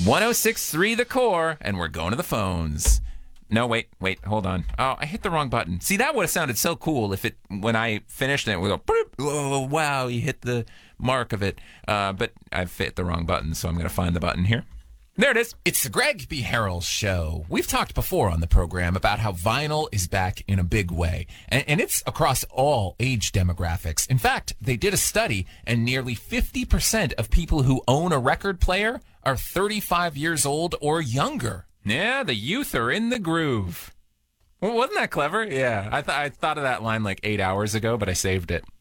1063 The Core, and we're going to the phones. No, wait, hold on. Oh, I hit the wrong button. See, that would have sounded so cool if when I finished it would go, boop, oh, wow, you hit the mark of it. But I've hit the wrong button, so I'm going to find the button here. There it is. It's the Greg B. Harrell Show. We've talked before on the program about how vinyl is back in a big way, and it's across all age demographics. In fact, they did a study, and nearly 50% of people who own a record player are 35 years old or younger. Yeah, the youth are in the groove. Well, wasn't that clever? Yeah, I thought of that line like 8 hours ago, but I saved it.